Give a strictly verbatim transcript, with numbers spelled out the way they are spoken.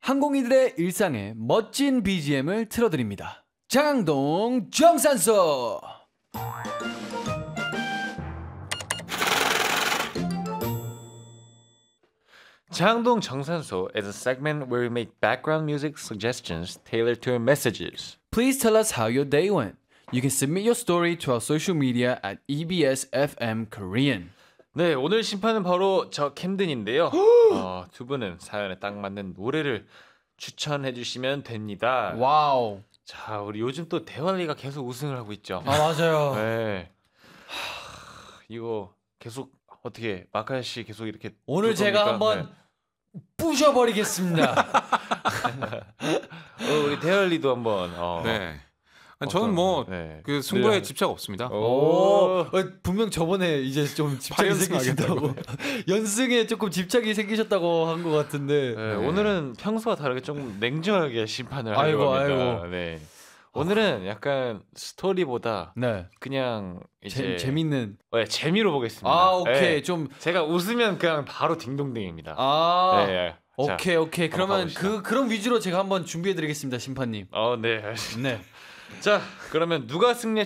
항공인들의 일상에 멋진 비지엠을 틀어드립니다. 장동 정산소. 장동 정산소 is a segment where we make background music suggestions tailored to your messages. Please tell us how your day went. You can submit your story to our social media at E B S F M Korean. 네, 오늘 심판은 바로 저 캠든인데요. 어, 두 분은 사연에 딱 맞는 노래를 추천해 주시면 됩니다. 와우. 자, 우리 요즘 또 대환리가 계속 우승을 하고 있죠. 아, 맞아요. 네. 하, 이거 계속 어떻게 마카야 씨 계속 이렇게 오늘 제가 한번 네. 부셔버리겠습니다. 어, 우리 대환리도 한번. 어. 네. 아니, 저는 뭐 그 승부에 네. 집착 없습니다. 오, 어, 분명 저번에 이제 좀 집착이 연승 생기신다고 연승에 조금 집착이 생기셨다고 한 것 같은데 네, 오늘은 평소와 다르게 좀 냉정하게 심판을 아이고, 하려고 합니다. 아이고. 네. 오늘은 약간 스토리보다 네. 그냥 이제 재, 재밌는 네, 재미로 보겠습니다. 아 오케이 네. 좀 제가 웃으면 그냥 바로 딩동댕입니다. 아 네. 오케이 자, 오케이 그러면 가봅시다. 그 그런 위주로 제가 한번 준비해드리겠습니다 심판님. 어, 네. 네. 자, 그러면 누가 승리